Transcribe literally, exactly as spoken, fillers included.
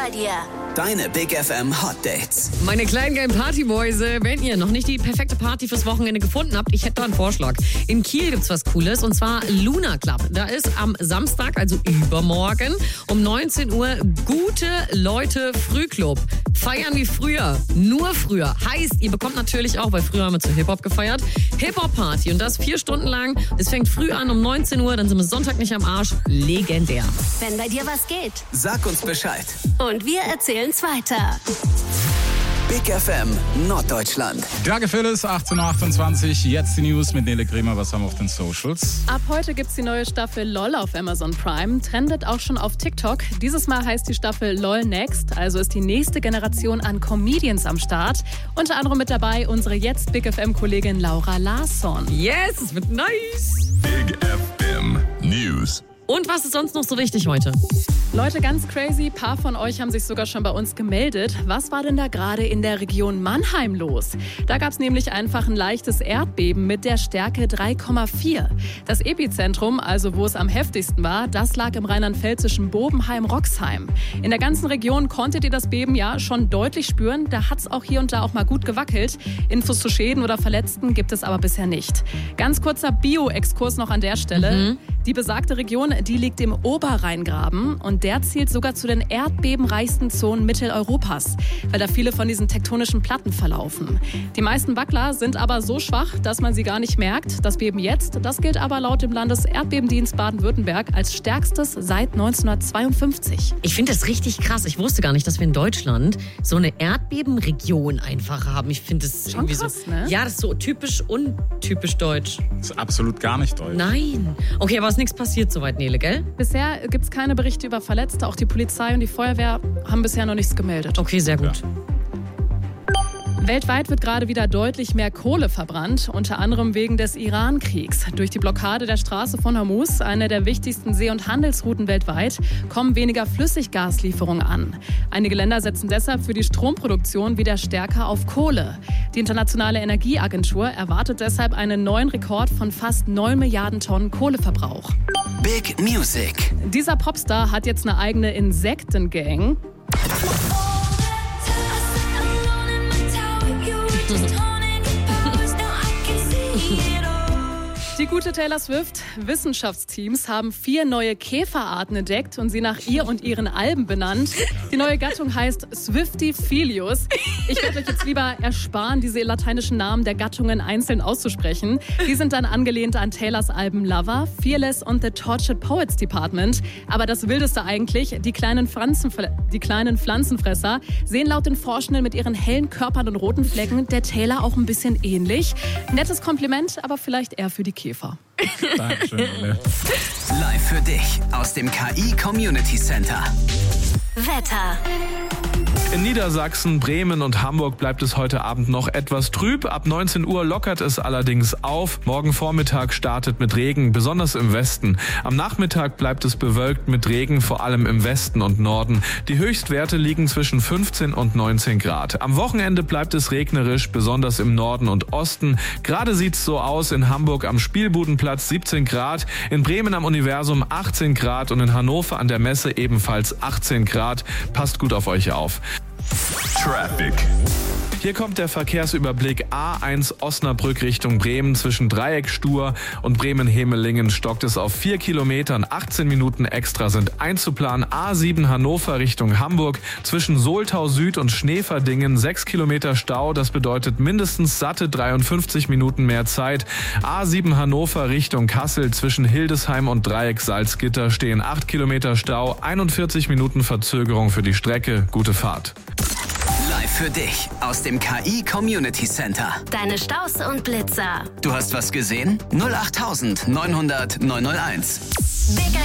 bei dir. Deine Big F M Hot Dates. Meine kleinen geilen Partymäuse, wenn ihr noch nicht die perfekte Party fürs Wochenende gefunden habt, ich hätte da einen Vorschlag. In Kiel gibt's was Cooles und zwar Luna Club. Da ist am Samstag, also übermorgen, um neunzehn Uhr Gute Leute Frühclub. Feiern wie früher, nur früher. Heißt, ihr bekommt natürlich auch, weil früher haben wir zu Hip-Hop gefeiert, Hip-Hop-Party und das vier Stunden lang. Es fängt früh an um neunzehn Uhr, dann sind wir Sonntag nicht am Arsch. Legendär. Wenn bei dir was geht. Sag uns Bescheid. Und wir erzählen's weiter. Big F M Norddeutschland. Danke Phyllis, achtzehn Uhr achtundzwanzig. Jetzt die News mit Nele Kremer. Was haben wir auf den Socials? Ab heute gibt's die neue Staffel LOL auf Amazon Prime. Trendet auch schon auf TikTok. Dieses Mal heißt die Staffel LOL Next. Also ist die nächste Generation an Comedians am Start. Unter anderem mit dabei unsere jetzt Big F M-Kollegin Laura Larsson. Yes, es wird nice. Big F M News. Und was ist sonst noch so wichtig heute? Leute, ganz crazy. Ein paar von euch haben sich sogar schon bei uns gemeldet. Was war denn da gerade in der Region Mannheim los? Da gab es nämlich einfach ein leichtes Erdbeben mit der Stärke drei Komma vier. Das Epizentrum, also wo es am heftigsten war, das lag im rheinland-pfälzischen Bobenheim-Roxheim. In der ganzen Region konntet ihr das Beben ja schon deutlich spüren. Da hat es auch hier und da auch mal gut gewackelt. Infos zu Schäden oder Verletzten gibt es aber bisher nicht. Ganz kurzer Bio-Exkurs noch an der Stelle. Mhm. Die besagte Region, die liegt im Oberrheingraben und der zählt sogar zu den erdbebenreichsten Zonen Mitteleuropas, weil da viele von diesen tektonischen Platten verlaufen. Die meisten Wackler sind aber so schwach, dass man sie gar nicht merkt. Das Beben jetzt, das gilt aber laut dem Landeserdbebendienst Baden-Württemberg als stärkstes seit neunzehnhundertzweiundfünfzig. Ich finde das richtig krass. Ich wusste gar nicht, dass wir in Deutschland so eine Erdbebenregion einfach haben. Ich finde das schon irgendwie krass, so. Ne? Ja, das ist so typisch untypisch deutsch. Das ist absolut gar nicht deutsch. Nein. Okay, aber ist nichts passiert soweit, Nele, gell? Bisher gibt es keine Berichte über Verletzte. Auch die Polizei und die Feuerwehr haben bisher noch nichts gemeldet. Okay, sehr gut. Ja. Weltweit wird gerade wieder deutlich mehr Kohle verbrannt, unter anderem wegen des Iran-Kriegs. Durch die Blockade der Straße von Hormuz, einer der wichtigsten See- und Handelsrouten weltweit, kommen weniger Flüssiggaslieferungen an. Einige Länder setzen deshalb für die Stromproduktion wieder stärker auf Kohle. Die Internationale Energieagentur erwartet deshalb einen neuen Rekord von fast neun Milliarden Tonnen Kohleverbrauch. Big Music. Dieser Popstar hat jetzt eine eigene Insektengang. Die gute Taylor Swift, Wissenschaftsteams haben vier neue Käferarten entdeckt und sie nach ihr und ihren Alben benannt. Die neue Gattung heißt Swiftifilius. Ich werde euch jetzt lieber ersparen, diese lateinischen Namen der Gattungen einzeln auszusprechen. Die sind dann angelehnt an Taylors Alben Lover, Fearless und The Tortured Poets Department. Aber das Wildeste eigentlich, die kleinen, Pflanzenfre- die kleinen Pflanzenfresser sehen laut den Forschenden mit ihren hellen Körpern und roten Flecken der Taylor auch ein bisschen ähnlich. Nettes Kompliment, aber vielleicht eher für die Käfer. Dankeschön, Nele. Live für dich aus dem K I Community Center. Wetter. In Niedersachsen, Bremen und Hamburg bleibt es heute Abend noch etwas trüb. Ab neunzehn Uhr lockert es allerdings auf. Morgen Vormittag startet mit Regen, besonders im Westen. Am Nachmittag bleibt es bewölkt mit Regen, vor allem im Westen und Norden. Die Höchstwerte liegen zwischen fünfzehn und neunzehn Grad. Am Wochenende bleibt es regnerisch, besonders im Norden und Osten. Gerade sieht's so aus: in Hamburg am Spielbudenplatz siebzehn Grad, in Bremen am Universum achtzehn Grad und in Hannover an der Messe ebenfalls achtzehn Grad. Passt gut auf euch auf. Traffic. Hier kommt der Verkehrsüberblick. A eins Osnabrück Richtung Bremen. Zwischen Dreieckstur und Bremen-Hemelingen stockt es auf vier Kilometern. achtzehn Minuten extra sind einzuplanen. A sieben Hannover Richtung Hamburg. Zwischen Soltau Süd und Schneverdingen sechs Kilometer Stau. Das bedeutet mindestens satte dreiundfünfzig Minuten mehr Zeit. A sieben Hannover Richtung Kassel. Zwischen Hildesheim und Dreieck Salzgitter stehen acht Kilometer Stau. einundvierzig Minuten Verzögerung für die Strecke. Gute Fahrt. Live für dich aus dem K I Community Center. Deine Staus und Blitzer. Du hast was gesehen? null acht neunhundert neunhunderteins. Big